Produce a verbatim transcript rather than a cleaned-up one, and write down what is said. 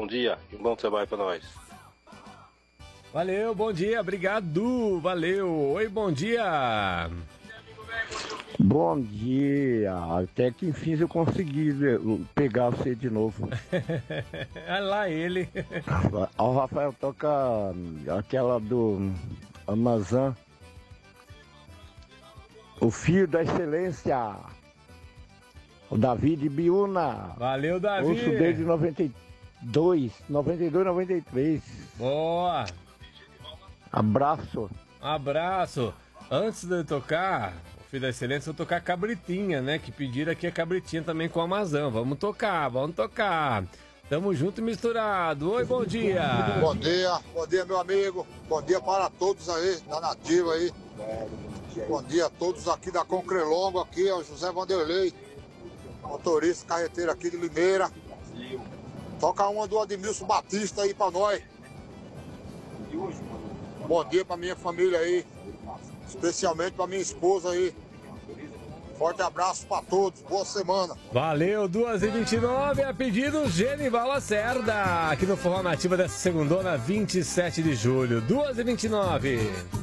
bom dia e um bom trabalho para nós. Valeu, bom dia, obrigado, valeu. Oi, bom dia. Bom dia, até que enfim eu consegui pegar você de novo. Olha lá ele. O Rafael toca aquela do Amazon, o Fio da Excelência, o David Biuna. Valeu, Davi. Ouço desde noventa e dois, noventa e dois, noventa e três. Boa. Abraço. Abraço. Antes de eu tocar o Filho da Excelência, eu vou tocar Cabritinha, né? Que pediram aqui a Cabritinha também com a Amazon. Vamos tocar, vamos tocar. Tamo junto e misturado. Oi, bom dia. Bom dia, bom dia, meu amigo. Bom dia para todos aí, da Nativa aí. Bom dia a todos aqui da Concrelongo, aqui é o José Vanderlei, motorista carreteiro aqui de Limeira. Toca uma do Admilson Batista aí pra nós. Bom dia pra minha família aí, especialmente pra minha esposa aí. Forte abraço pra todos, boa semana. Valeu, duas e vinte e nove, a pedido Genival Lacerda, aqui no Forró Nativa dessa segundona, vinte e sete de julho, duas e vinte e nove.